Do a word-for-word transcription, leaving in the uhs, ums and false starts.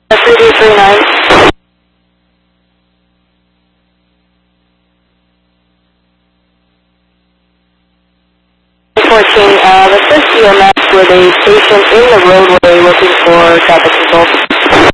three two three nine. fourteen, uh, assist E M S with a patient in the roadway looking for traffic control.